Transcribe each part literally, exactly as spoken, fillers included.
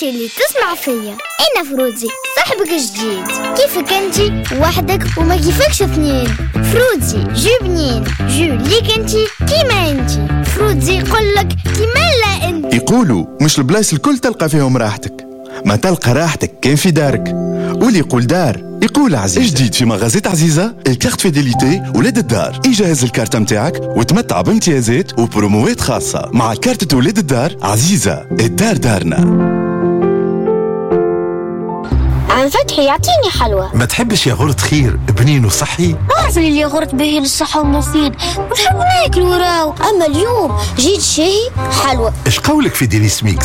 اللي تسمع فيا. أنا فروزي صاحبك الجديد. كيفك انتي وحدك وما كيفكش اثنين؟ فروزي جو بنين جو ليك انتي كيما انتي. فروزي يقولك كيما لا انت. يقولوا مش البلايص الكل تلقى فيهم راحتك، ما تلقى راحتك كان في دارك. واللي يقول دار يقول عزيزة. جديد في مغازات عزيزة الكارت فيديليتي ولاد الدار. يجهز الكارت متاعك وتمتع بامتيازات وبروموات خاصة مع كارت ولاد الدار. عزيزة الدار دارنا. عم فتحي يعطيني حلوى. ما تحبش ياغورت خير بنين وصحي؟ أعرف اللي ياغورت باهي للصحة ومفيد ونحب ناكل وراو، أما اليوم جيت شاهي حلوى. ايش قولك في ديليس ميكس؟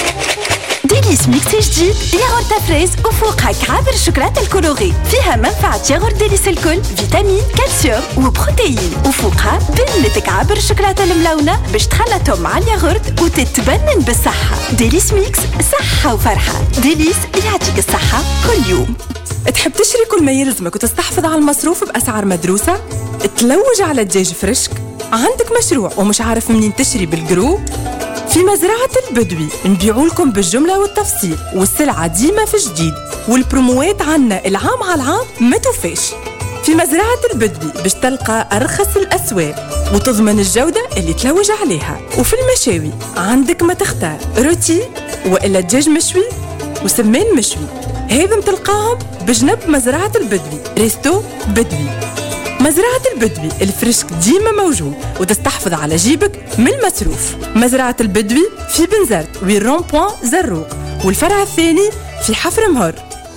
ديليس ميكس جديد ياغورت فريز وفوقها كعاب الشوكولاتة الكولوري، فيها منفعة ياغورت ديليس الكل، فيتامين كالسيوم وبروتيين، وفوقها بنة كعاب الشوكولاتة الملونة باش تخلطهم مع الياغورت وتتبنن بالصحة. ديليس ميكس صحة وفرحة. ديليس يعطيك الصحة كل يوم. تحب تشتري كل ما يلزمك وتستحفظ على المصروف بأسعار مدروسة؟ تلوج على دجاج فريشك؟ عندك مشروع ومش عارف منين تشتري بالجروب؟ في مزرعة البدوي نبيعوا لكم بالجملة والتفصيل، والسلعة ديما في جديد، والبروموات عنا العام على العام ما توفيش. في مزرعة البدوي باش تلقى أرخص الأسواق وتضمن الجودة اللي تلوج عليها. وفي المشاوي عندك ما تختار، روتي وإلا دجاج مشوي وسمان مشوي، هذم تلقاهم بجنب مزرعة البدوي. ريستو بدوي. مزرعة البدوي الفريشك ديما موجود وتستحفظ على جيبك من المصروف. مزرعة البدوي في بنزرت وين رون بوان زروق، والفرع الثاني في حفر مهر.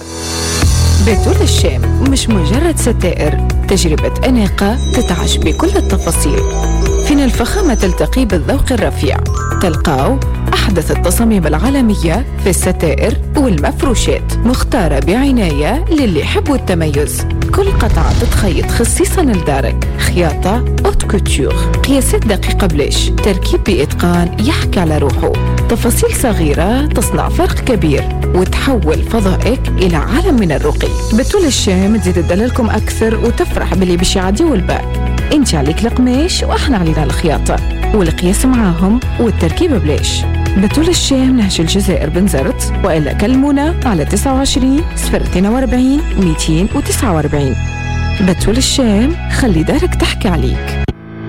بتول الشام مش مجرد ستائر، تجربة أناقة تتعش بكل التفاصيل. فين الفخامة تلتقي بالذوق الرفيع، تلقاو أحدث التصاميم العالمية في الستائر والمفروشات، مختارة بعناية للي يحبوا التميز. كل قطعة تتخيط خصيصاً لدارك، خياطة أوت كوتور، قياسات دقيقة بليش، تركيب بإتقان يحكي على روحه. تفاصيل صغيرة تصنع فرق كبير وتحول فضائك إلى عالم من الرقي. بتول الشام تزيد تدللكم أكثر وتفرح باللي باش يعديوا الباء. انت عليك القماش واحنا علينا الخياطة والقياس معاهم والتركيبة بليش. بتول الشام نهج الجزائر بنزرت، وإلا كلمونا على تسعة وعشرين صفر اثنين وأربعين مئتين وتسعة وأربعين. بتول الشام خلي دارك تحكي عليك.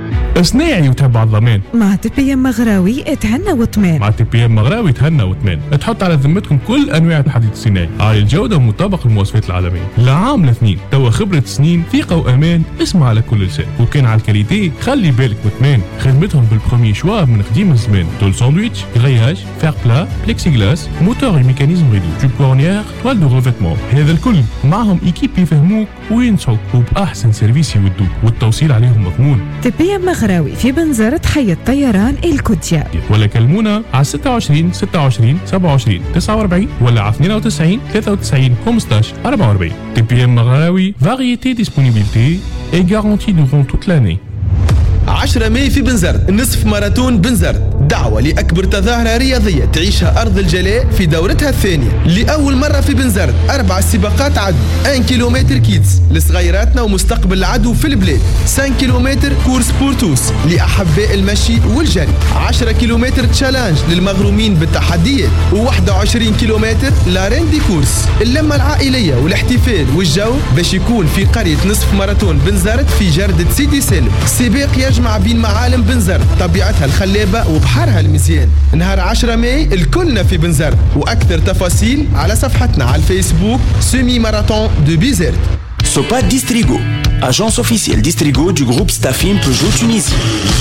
صناعي وتبع الضمان مع تي بي ام مغراوي اتهنى وطمان. مع تي بي ام مغراوي تهنى وطمان. تحط على ذمتكم كل انواع الحديد الصناعي عالي الجوده ومطابق المواصفات العالميه. لعام لاثنين توا خبره سنين، ثقه وامان. اسمع على كل لسان. وكان على الكاليتي خلي بالك وطمان. خدمتهم بالبرومي شوا من قديم الزمان. تول ساندويتش، غرياج، فير بلا، بليكسي غلاس، موتور وميكانيزم ريدو، جوب كورنيير، توال دو ريفيتمون. هذا الكل معهم ايكيب يفهموك وينصحوك وباحسن سيرفيس يودوك، والتوصيل عليهم مضمون. تي بي ام مغراوي في بنزرت حي الطيران الكوتيا، ولا كلمونا على ستة وعشرين ستة وعشرين سبعة وعشرين تسعة وأربعين ولا على اثنين وتسعين ثلاثة وتسعين خمسطاش أربعة وأربعين. تي بي ام مغراوي، variété, disponibilité et garantie durant toute l'année. عشرة ماي في بنزرت، نصف ماراثون بنزرت، دعوة لأكبر تظاهرة رياضية تعيشها أرض الجلاء في دورتها الثانية لأول مرة في بنزرت. أربع سباقات عدو، واحد كيلومتر كيدز لصغيراتنا ومستقبل العدو في البلاد، خمسة كيلومتر كورس بورتوس لأحباء المشي والجري، عشرة كيلومتر تشالنج للمغرومين بالتحديات، وواحد وعشرين كيلومتر لارين دي كورس. اللمة العائلية والاحتفال والجو باش يكون في قرية نصف ماراثون بنزرت في جردة سيدي سالم. سباق يجمع بين معالم بنزرت، طبيعتها الخلابة وبحرها المزيان. نهار عشرة ماي الكلنا في بنزرت، وأكثر تفاصيل على صفحتنا على الفيسبوك سيمي ماراثون دو بيزرت. Sopa Distrigo, agence officielle Distrigo du groupe Staffim Peugeot Tunisie.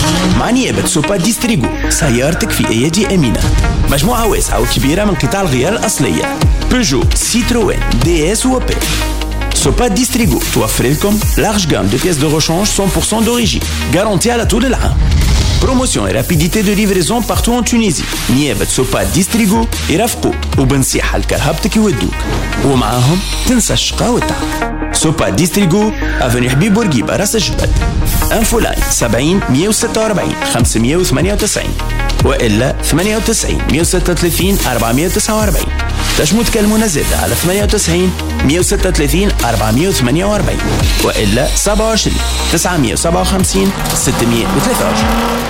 مع نيابة سوبا ديستريغو، سيارتك في أيادي أمينة. مجموعة واسعة وكبيرة من قطع الغيار الأصلية، بيجو، سيتروين، دي اس وبي. سوبا ديستريغو توفر لكم large gamme de pièces de rechange cent pour cent d'origine, garantie على طول العام. Promotion et rapidité de livraison partout en Tunisie. نيابة سوبا ديستريغو يرافقوك وبنصيحة لكرهبتك يودوك، ومعاهم تنسى الشقاء والتعب. سوبا ديستريغو افني حبيب بورقيبة راس الجبل. انفو لاين سبعين مية وستة وأربعين خمسمية وثمانية وتسعين وإلا ثمانية وتسعين مية وستة وثلاثين أربعمية وتسعة وأربعين. تنجموا تكلمونا زادة على ثمانية وتسعين مية وستة وثلاثين أربعمية وثمانية وأربعين وإلا سبعة وعشرين تسعمية وسبعة وخمسين ستمية وثلاثة وعشرين.